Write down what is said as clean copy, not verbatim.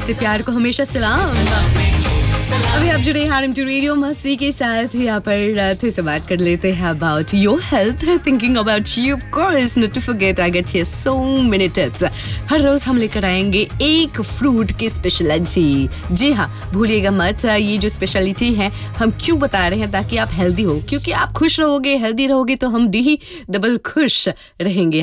से प्यार को हमेशा सलाम। अभी आप जुड़े हैं RM2 रेडियो मस्ती के साथ। यहाँ पर फिर से बात कर लेते हैं about your health, thinking about you of course, not to forget I get here so many tips. हर रोज हम लेकर आएंगे एक फ्रूट की स्पेशलिटी। जी हाँ, भूलिएगा मत, ये जो स्पेशलिटी है हम क्यों बता रहे हैं, ताकि आप हेल्दी हो, क्योंकि आप खुश रहोगे, हेल्दी रहोगे तो हम भी डबल खुश रहेंगे।